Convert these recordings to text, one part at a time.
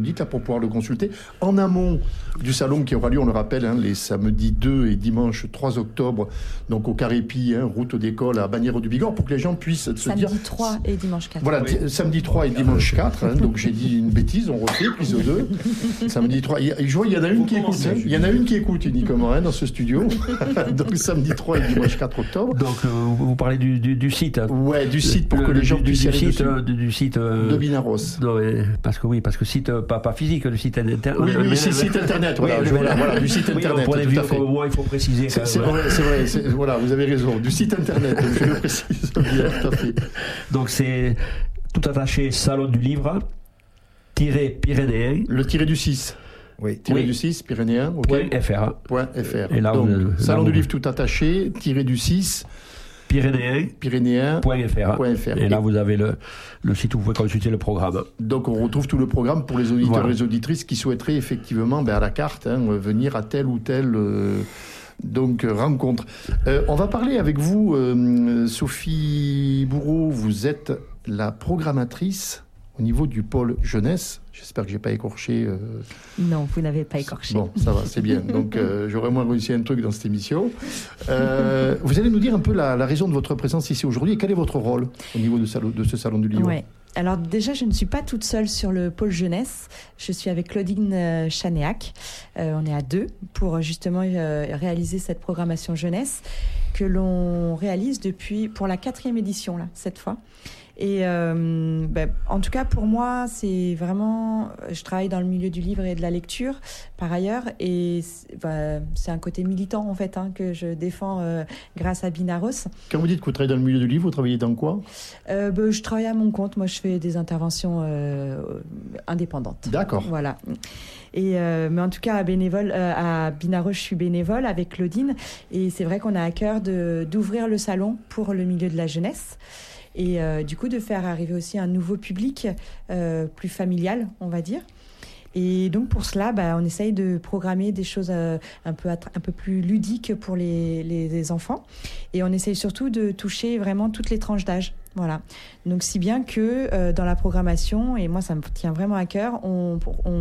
dites, là, pour pouvoir le consulter, en amont du salon qui aura lieu, on le rappelle, les samedis 2 et dimanche 3 octobre, donc au Carépi, route d'école à Bagnères du Bigorre, pour que les gens puissent se dire... Samedi 3 et dimanche 4. Voilà, samedi 3 et dimanche 4, donc j'ai dit une bêtise, on refait, prise 2. Samedi 3, je vois, il y en a une qui écoute, il y en a une qui écoute uniquement dans ce studio. Donc samedi 3 et dimanche 4 octobre. Donc vous parlez du site. Ouais, du site pour que les gens puissent y aller du site de Binaros. Non, parce que site pas physique, le site internet. Oui, c'est site internet. Voilà, du site internet. Pour les vieux comme moi, il faut préciser. C'est vrai. Voilà, vous avez raison. Du site internet. Je le précise bien, tout à fait. Donc c'est tout attaché, salon du livre Pyrénéen. Le tiré du 6. Oui, tiré du 6, Pyrénéen. Okay. .fr. Et là, donc, salon du livre tout attaché, tiré du 6. Pyrénéen.fr. Et là, vous avez le site où vous pouvez consulter le programme. Donc, on retrouve tout le programme pour les auditeurs et les auditrices qui souhaiteraient effectivement, à la carte, venir à telle ou telle rencontre. On va parler avec vous, Sophie Bourreau. Vous êtes la programmatrice au niveau du pôle jeunesse. J'espère que je n'ai pas écorché. Non, vous n'avez pas écorché. Bon, ça va, c'est bien. Donc, j'aurais moins réussi un truc dans cette émission. Vous allez nous dire un peu la raison de votre présence ici aujourd'hui et quel est votre rôle au niveau de ce salon du livre. Ouais. Alors déjà, je ne suis pas toute seule sur le pôle jeunesse. Je suis avec Claudine Chanéac. On est à 2 pour justement réaliser cette programmation jeunesse que l'on réalise pour la 4e édition, là, cette fois. Et en tout cas, pour moi, c'est vraiment... Je travaille dans le milieu du livre et de la lecture, par ailleurs, et c'est un côté militant, en fait, que je défends grâce à Binaros. Quand vous dites que vous travaillez dans le milieu du livre, vous travaillez dans quoi ? Je travaille à mon compte. Moi, je fais des interventions indépendantes. D'accord. Voilà. Et mais en tout cas, à Binaros, je suis bénévole avec Claudine, et c'est vrai qu'on a à cœur d'ouvrir le salon pour le milieu de la jeunesse. Et du coup, de faire arriver aussi un nouveau public plus familial, on va dire. Et donc, pour cela, on essaye de programmer des choses un peu plus ludiques pour les enfants. Et on essaye surtout de toucher vraiment toutes les tranches d'âge. Voilà. Donc, si bien que dans la programmation, et moi, ça me tient vraiment à cœur, on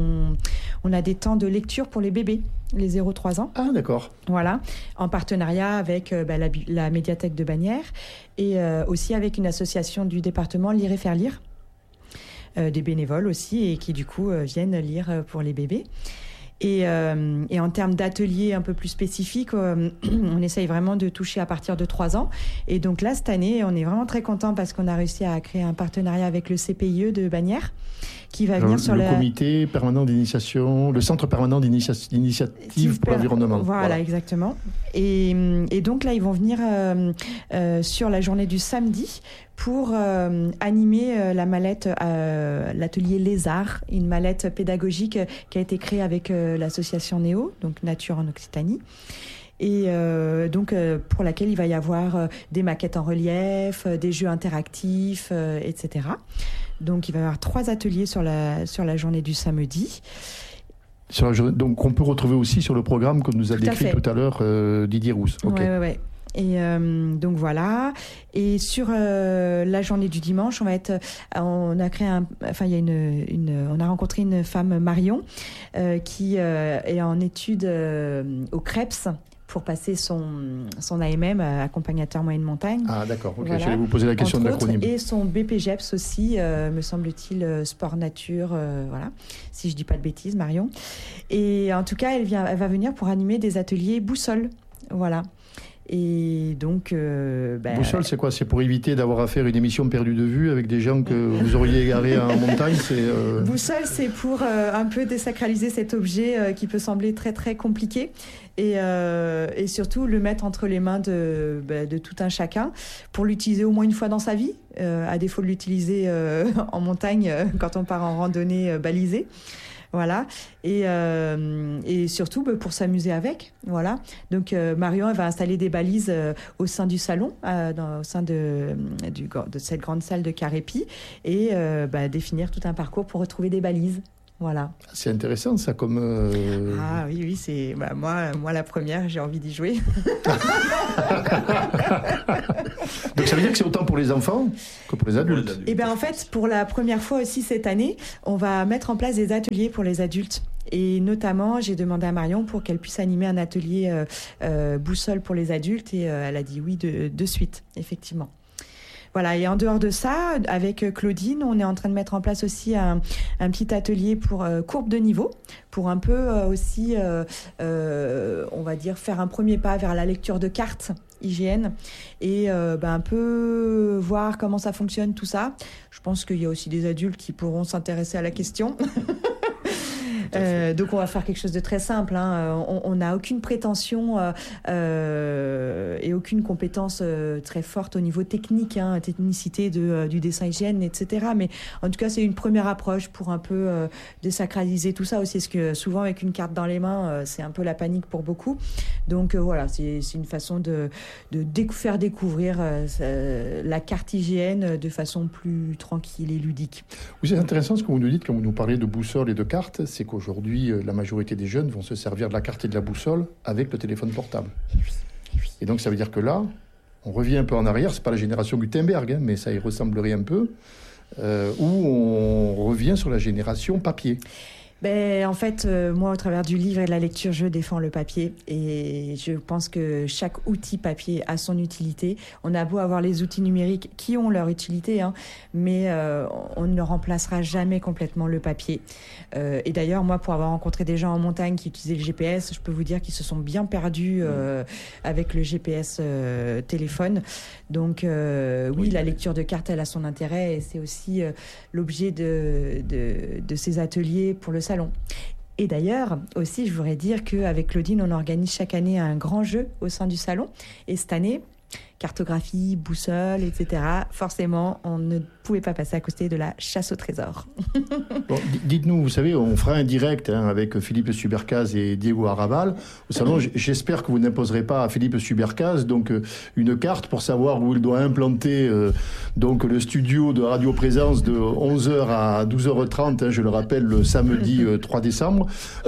a des temps de lecture pour les bébés, les 0-3 ans. Ah, d'accord. Voilà. En partenariat avec la médiathèque de Bagnères et aussi avec une association du département Lire et Faire Lire. Des bénévoles aussi, et qui du coup viennent lire pour les bébés. Et en termes d'ateliers un peu plus spécifiques, on essaye vraiment de toucher à partir de 3 ans. Et donc là, cette année, on est vraiment très contents parce qu'on a réussi à créer un partenariat avec le CPIE de Bagnères, qui va venir sur le comité permanent d'initiation, le centre permanent d'initiative pour l'environnement. Voilà, exactement. Et donc là, ils vont venir sur la journée du samedi pour animer la mallette, l'atelier Lézard, une mallette pédagogique qui a été créée avec l'association Néo, donc Nature en Occitanie. Et donc pour laquelle il va y avoir des maquettes en relief, des jeux interactifs, etc. Donc il va y avoir 3 ateliers sur la journée du samedi. Donc on peut retrouver aussi sur le programme comme nous a décrit tout à l'heure Didier Rousse. Okay. Ouais. Et donc voilà. Et sur la journée du dimanche, on a rencontré une femme, Marion, qui est en études au CREPS pour passer son AMM, accompagnateur moyenne montagne. Ah d'accord, ok, voilà. J'allais vous poser la question de l'acronyme. Et son BPGEPS aussi, me semble-t-il, sport nature, voilà, si je dis pas de bêtises, Marion. Et en tout cas, elle va venir pour animer des ateliers boussole, voilà. Et donc... Boussole, c'est quoi ? C'est pour éviter d'avoir à faire une émission perdue de vue avec des gens que vous auriez égarés en montagne Boussole, c'est pour un peu désacraliser cet objet qui peut sembler très très compliqué et surtout le mettre entre les mains de tout un chacun pour l'utiliser au moins une fois dans sa vie, à défaut de l'utiliser en montagne quand on part en randonnée balisée. Voilà, et surtout pour s'amuser avec, voilà. Donc Marion, elle va installer des balises au sein du salon, au sein de cette grande salle de Carépi, et définir tout un parcours pour retrouver des balises. Voilà. C'est intéressant ça comme... Ah oui, c'est... moi la première, j'ai envie d'y jouer. Donc ça veut dire que c'est autant pour les enfants que pour les adultes. Et bien en fait, pour la première fois aussi cette année, on va mettre en place des ateliers pour les adultes. Et notamment, j'ai demandé à Marion pour qu'elle puisse animer un atelier boussole pour les adultes et elle a dit oui de suite, effectivement. Voilà, et en dehors de ça, avec Claudine, on est en train de mettre en place aussi un petit atelier pour courbe de niveau, pour un peu aussi, on va dire, faire un premier pas vers la lecture de cartes IGN et un peu voir comment ça fonctionne, tout ça. Je pense qu'il y a aussi des adultes qui pourront s'intéresser à la question. Donc on va faire quelque chose de très simple. Hein. On n'a aucune prétention et aucune compétence très forte au niveau technique, technicité du dessin hygiène, etc. Mais en tout cas, c'est une première approche pour un peu désacraliser tout ça aussi. Parce que souvent, avec une carte dans les mains, c'est un peu la panique pour beaucoup. Donc voilà, c'est une façon de faire découvrir la carte hygiène de façon plus tranquille et ludique. Oui, c'est intéressant ce que vous nous dites quand vous nous parlez de boussole et de carte, c'est qu'aujourd'hui, la majorité des jeunes vont se servir de la carte et de la boussole avec le téléphone portable. Et donc, ça veut dire que là, on revient un peu en arrière. C'est pas la génération Gutenberg, mais ça y ressemblerait un peu, où on revient sur la génération papier. En fait, moi, au travers du livre et de la lecture, je défends le papier et je pense que chaque outil papier a son utilité. On a beau avoir les outils numériques qui ont leur utilité, mais on ne remplacera jamais complètement le papier. Et d'ailleurs, moi, pour avoir rencontré des gens en montagne qui utilisaient le GPS, je peux vous dire qu'ils se sont bien perdus avec le GPS téléphone. Donc, oui, la lecture de cartes, elle a son intérêt et c'est aussi l'objet de ces ateliers pour le salon. Et d'ailleurs, aussi, je voudrais dire qu'avec Claudine, on organise chaque année un grand jeu au sein du salon. Et cette année, cartographie, boussole, etc. Forcément, on ne pouvait pas passer à côté de la chasse au trésor. Bon, dites-nous, vous savez, on fera un direct avec Philippe Subercaz et Diego Arrabal. Au salon, j'espère que vous n'imposerez pas à Philippe Subercaz donc, une carte pour savoir où il doit implanter donc, le studio de Radio Présence de 11h à 12h30, je le rappelle, le samedi 3 décembre.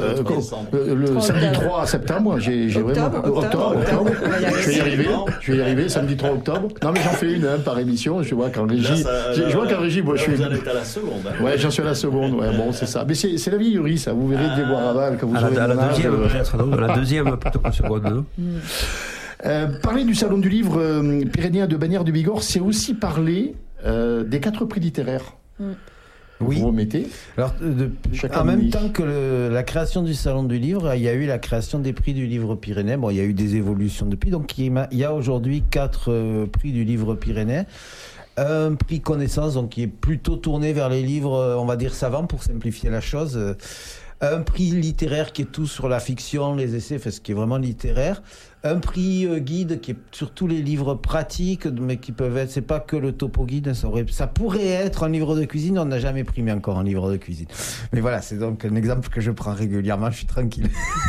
Le samedi 3 septembre, j'ai vraiment... Octobre. Je vais y arriver, samedi 3 octobre. Non, mais j'en fais une par émission. Je vois qu'en régie... moi, je suis... Vous en êtes à la seconde. Ouais, j'en suis à la seconde. Ouais, bon, c'est ça. Mais c'est la vieillerie, ça. Vous verrez Diego Arrabal quand vous aurez à la deuxième plutôt que seconde. Parler du Salon du Livre pyrénéen de Bagnères de Bigorre, c'est aussi parler des 4 prix littéraires. Oui. Vous remettez. Alors, en même temps que la création du Salon du Livre, il y a eu la création des prix du livre pyrénéen. Bon, il y a eu des évolutions depuis. Donc, il y a aujourd'hui 4 prix du livre pyrénéen. Un prix connaissance, donc qui est plutôt tourné vers les livres, on va dire savants, pour simplifier la chose. Un prix littéraire qui est tout sur la fiction, les essais, ce qui est vraiment littéraire. Un prix guide qui est sur tous les livres pratiques, mais qui peuvent être, c'est pas que le topo guide, ça pourrait être un livre de cuisine, on n'a jamais primé encore un livre de cuisine. Mais voilà, c'est donc un exemple que je prends régulièrement, je suis tranquille.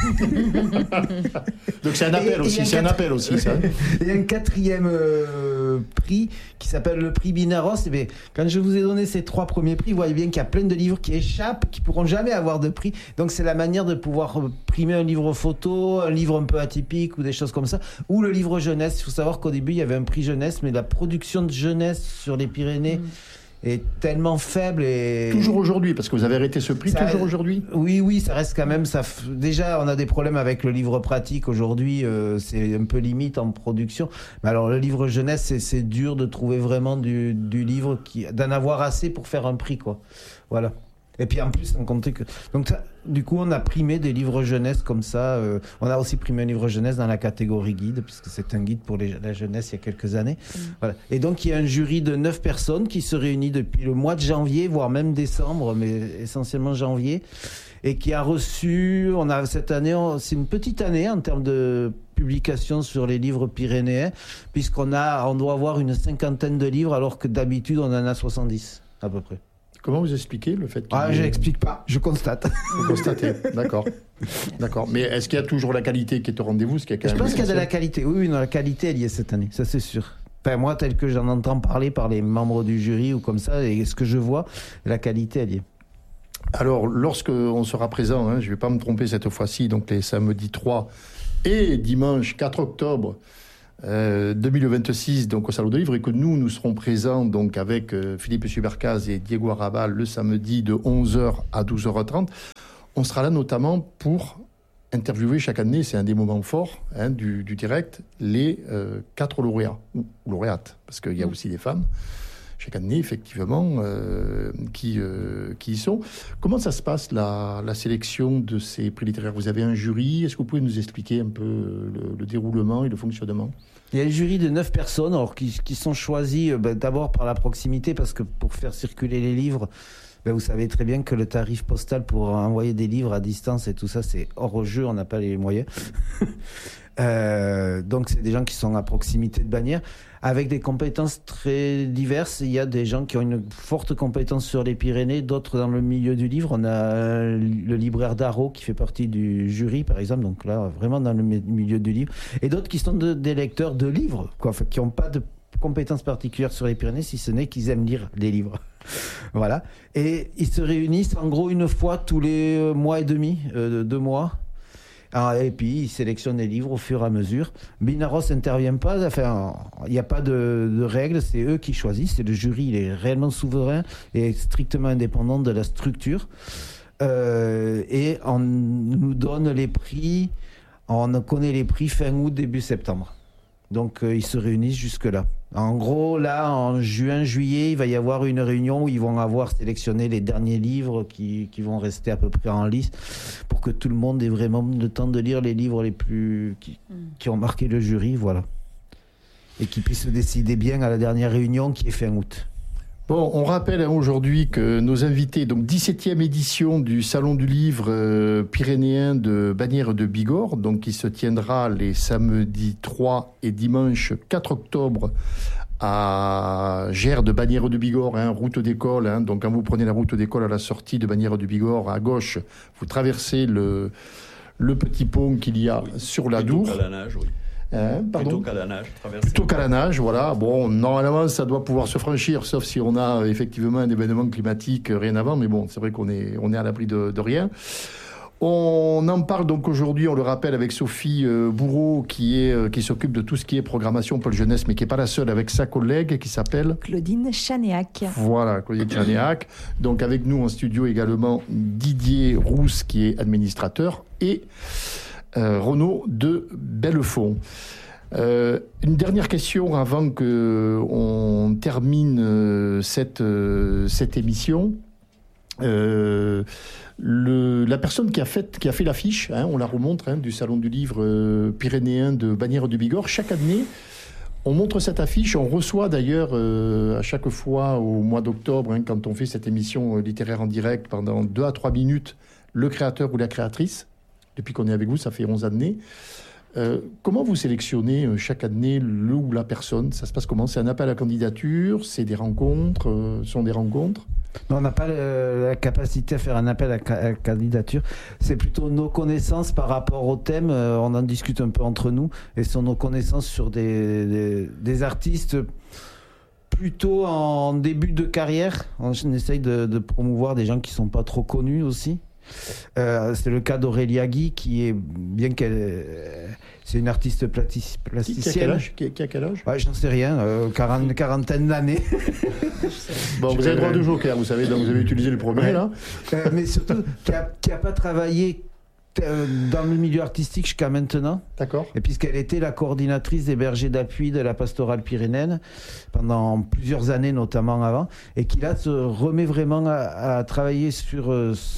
Donc c'est un appel aussi, ça. Il y a un 4e prix qui s'appelle le prix Binaros. Et quand je vous ai donné ces 3 premiers prix, vous voyez bien qu'il y a plein de livres qui échappent, qui pourront jamais avoir de prix. Donc c'est la manière de pouvoir primer un livre photo, un livre un peu atypique ou des choses comme ça, ou le livre jeunesse. Il faut savoir qu'au début il y avait un prix jeunesse, mais la production de jeunesse sur les Pyrénées est tellement faible et... Toujours aujourd'hui, parce que vous avez arrêté ce prix toujours aujourd'hui. Oui, ça reste quand même... Déjà, on a des problèmes avec le livre pratique aujourd'hui, c'est un peu limite en production. Mais alors, le livre jeunesse, c'est dur de trouver vraiment du livre, d'en avoir assez pour faire un prix, quoi. Voilà. Et puis en plus, on comptait que... Donc ça, du coup, on a primé des livres jeunesse comme ça. On a aussi primé un livre jeunesse dans la catégorie guide, puisque c'est un guide pour la jeunesse il y a quelques années. Voilà. Et donc, il y a un jury de 9 personnes qui se réunit depuis le mois de janvier, voire même décembre, mais essentiellement janvier, et qui a reçu... cette année, c'est une petite année en termes de publication sur les livres pyrénéens, puisqu'on doit avoir une 50aine de livres, alors que d'habitude, on en a 70, à peu près. Comment vous expliquez le fait que... je n'explique pas, je constate. Vous constatez, d'accord. Mais est-ce qu'il y a toujours la qualité qui est au rendez-vous? Je pense qu'il y a de la qualité. Oui, la qualité, elle y est cette année, ça c'est sûr. Enfin, moi, tel que j'en entends parler par les membres du jury ou comme ça, et ce que je vois, la qualité, elle y est. Alors, lorsqu'on sera présent, je ne vais pas me tromper cette fois-ci, donc les samedis 3 et dimanche 4 octobre, 2026 donc au Salon du Livre, et que nous serons présents donc avec Philippe Subercaz et Diego Arrabal le samedi de 11h à 12h30. On sera là notamment pour interviewer chaque année, c'est un des moments forts du direct, les 4 lauréats ou lauréates, parce qu'il y a aussi des femmes chaque année, effectivement, qui y sont. Comment ça se passe, la sélection de ces prix littéraires? Vous avez un jury. Est-ce que vous pouvez nous expliquer un peu le déroulement et le fonctionnement? Il y a un jury de 9 personnes alors, qui sont choisis d'abord par la proximité, parce que pour faire circuler les livres, vous savez très bien que le tarif postal pour envoyer des livres à distance et tout ça, c'est hors jeu, on n'a pas les moyens. Donc c'est des gens qui sont à proximité de Bagnères, avec des compétences très diverses. Il y a des gens qui ont une forte compétence sur les Pyrénées, d'autres dans le milieu du livre. On a le libraire d'Arro qui fait partie du jury, par exemple, donc là, vraiment dans le milieu du livre. Et d'autres qui sont des lecteurs de livres, quoi, qui n'ont pas de compétences particulières sur les Pyrénées, si ce n'est qu'ils aiment lire les livres. Voilà. Et ils se réunissent en gros une fois tous les mois et demi, 2 mois. Et puis, ils sélectionnent les livres au fur et à mesure. Binaros n'intervient pas, enfin, il n'y a pas de règles, c'est eux qui choisissent. Le jury, il est réellement souverain et strictement indépendant de la structure. Et on nous donne les prix, on connaît les prix fin août, début septembre. Donc, ils se réunissent jusque-là. En gros, là, en juin, juillet, il va y avoir une réunion où ils vont avoir sélectionné les derniers livres qui vont rester à peu près en liste pour que tout le monde ait vraiment le temps de lire les livres les plus qui ont marqué le jury, voilà. Et qu'ils puissent se décider bien à la dernière réunion qui est fin août. Bon, on rappelle aujourd'hui que nos invités, donc 17e édition du Salon du Livre pyrénéen de Bagnères de Bigorre, donc qui se tiendra les samedis 3 et dimanche 4 octobre à Gers de Bagnères de Bigorre, route d'école. Donc quand vous prenez la route d'école à la sortie de Bagnères de Bigorre, à gauche, vous traversez le petit pont qu'il y a sur la Dour. À la nage, oui. Plutôt qu'à la nage. Plutôt qu'à la nage, voilà. Bon, normalement, ça doit pouvoir se franchir, sauf si on a effectivement un événement climatique rien avant. Mais bon, c'est vrai qu'on est à l'abri de rien. On en parle donc aujourd'hui, on le rappelle, avec Sophie Bourreau, qui s'occupe de tout ce qui est programmation pour le jeunesse, mais qui n'est pas la seule, avec sa collègue qui s'appelle Claudine Chanéac. Voilà, Claudine Chanéac. Donc avec nous en studio également Didier Rousse, qui est administrateur, et Renaud de Bellefond. Une dernière question avant qu'on termine cette émission. La personne qui a fait l'affiche, on la remontre, du Salon du Livre pyrénéen de Bagnères de Bigorre, chaque année, on montre cette affiche. On reçoit d'ailleurs à chaque fois au mois d'octobre, quand on fait cette émission littéraire en direct pendant 2 à 3 minutes, le créateur ou la créatrice. Depuis qu'on est avec vous, ça fait 11 années. Comment vous sélectionnez chaque année le ou la personne? Ça se passe comment? C'est un appel à candidature? C'est des rencontres? Ce sont des rencontres? Non, on n'a pas la capacité à faire un appel à candidature. C'est plutôt nos connaissances par rapport au thème. On en discute un peu entre nous. Et ce sont nos connaissances sur des artistes plutôt en début de carrière. On essaye de promouvoir des gens qui ne sont pas trop connus aussi. C'est le cas d'Aurélia Guy, qui est, bien qu'elle, c'est une artiste plasticienne. Qui a quel âge? J'en sais rien, une quarantaine d'années. Bon, vous avez le droit de joker, vous savez, donc vous avez utilisé le premier, là. Mais surtout, qui a pas travaillé dans le milieu artistique jusqu'à maintenant. D'accord. Et puisqu'elle était la coordinatrice des bergers d'appui de la pastorale pyrénéenne pendant plusieurs années, notamment avant, et qui là se remet vraiment à travailler sur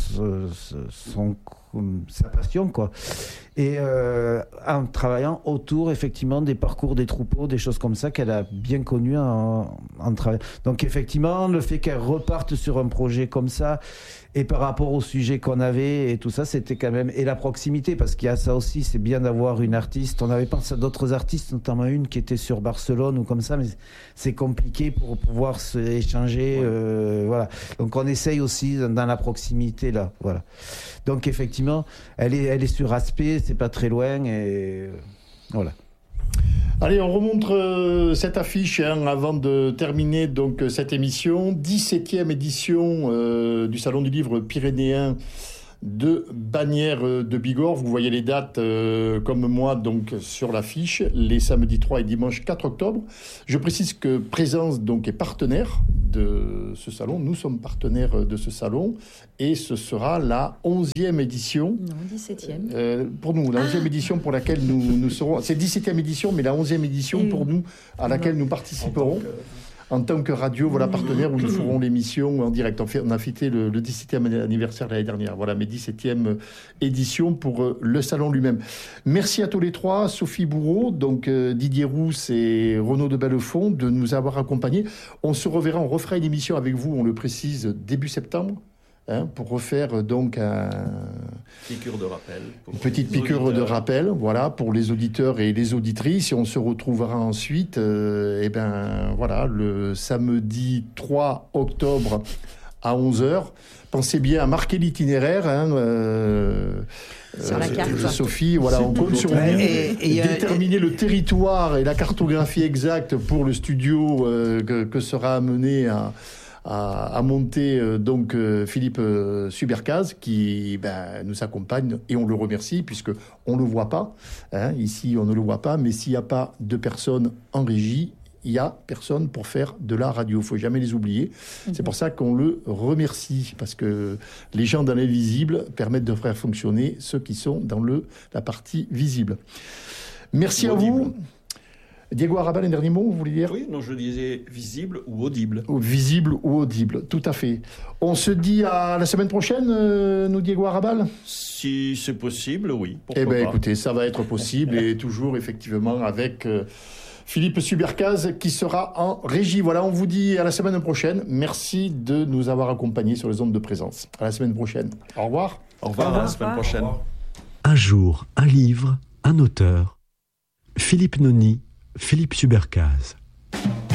sa passion, quoi. Et en travaillant autour, effectivement, des parcours des troupeaux, des choses comme ça qu'elle a bien connues en travaillant. Donc, effectivement, le fait qu'elle reparte sur un projet comme ça, et par rapport au sujet qu'on avait et tout ça, c'était quand même... Et la proximité, parce qu'il y a ça aussi, c'est bien d'avoir une artiste. On avait pensé à d'autres artistes, notamment une qui était sur Barcelone ou comme ça, mais c'est compliqué pour pouvoir échanger. Voilà. Donc, on essaye aussi dans la proximité, là. Voilà. Donc, effectivement, elle est sur Aspect, c'est pas très loin, et voilà. Allez, on remontre cette affiche avant de terminer donc cette émission. 17e édition du Salon du Livre pyrénéen de Bagnères de Bigorre. Vous voyez les dates comme moi donc sur l'affiche, les samedis 3 et dimanche 4 octobre. Je précise que Présence donc est partenaire de ce salon. Nous sommes partenaires de ce salon et ce sera la 11e édition. Non, 17e. Pour nous, la 11e édition pour laquelle nous serons... C'est 17e édition, mais la 11e édition pour nous, à laquelle nous participerons. En tant que radio, voilà, partenaire, où nous ferons l'émission en direct. On a fêté le 17e anniversaire l'année dernière. Voilà, mes 17e édition pour le salon lui-même. Merci à tous les trois, Sophie Bourreau, donc Didier Rousse et Renaud de Bellefond, de nous avoir accompagnés. On se reverra, on refera une émission avec vous, on le précise, début septembre. Pour refaire donc piqûre de rappel. Une petite piqûre de rappel, voilà, pour les auditeurs et les auditrices. Et on se retrouvera ensuite, le samedi 3 octobre à 11h. Pensez bien à marquer l'itinéraire. Sur la carte. Sophie, voilà, on compte sur vous. Et déterminer le territoire et la cartographie exacte pour le studio que sera amené à monter donc Philippe Subercaz qui nous accompagne et on le remercie puisque on le voit pas ici on ne le voit pas, mais s'il n'y a pas de personnes en régie, il y a personne pour faire de la radio, faut jamais les oublier. C'est pour ça qu'on le remercie, parce que les gens dans l'invisible permettent de faire fonctionner ceux qui sont dans la partie visible. Merci audible. À vous. Diego Arrabal, un dernier mot, vous voulez dire ? Oui, non, je disais visible ou audible. Visible ou audible, tout à fait. On se dit à la semaine prochaine, nous, Diego Arrabal ? Si c'est possible, oui. Eh bien, écoutez, ça va être possible, et toujours, effectivement, avec Philippe Subercaz, qui sera en régie. Voilà, on vous dit à la semaine prochaine. Merci de nous avoir accompagnés sur les ondes de Présence. À la semaine prochaine. Au revoir. Au revoir, à la semaine prochaine. Un jour, un livre, un auteur. Philippe Noni, Philippe Subercaz.